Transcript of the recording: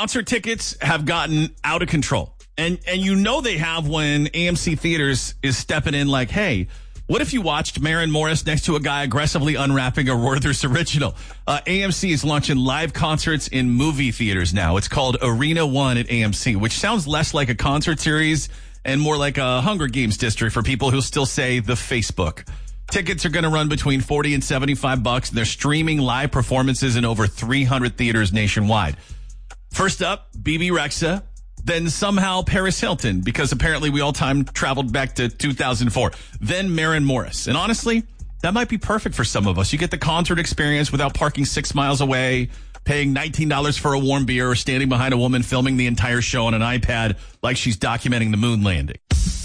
concert tickets have gotten out of control. And you know they have when AMC Theaters is stepping in like, hey, what if you watched Maren Morris next to a guy aggressively unwrapping a Werther's original? AMC is launching live concerts in movie theaters now. It's called Arena One at AMC, which sounds less like a concert series and more like a Hunger Games district for people who still say the Facebook. Tickets are going to run between $40 and $75, and they're streaming live performances in over 300 theaters nationwide. First up, BB Rexha. Then somehow Paris Hilton, because apparently we all time traveled back to 2004. Then Maren Morris. And honestly, that might be perfect for some of us. You get the concert experience without parking 6 miles away, paying $19 for a warm beer, or standing behind a woman filming the entire show on an iPad like she's documenting the moon landing.